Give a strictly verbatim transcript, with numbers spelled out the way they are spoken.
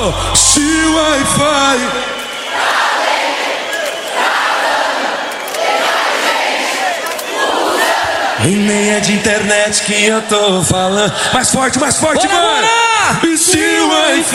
Oh, se o Wi-Fi e nem é de internet que eu tô falando. Mais forte, mais forte, bora, mano. bora! E se o Wi-Fi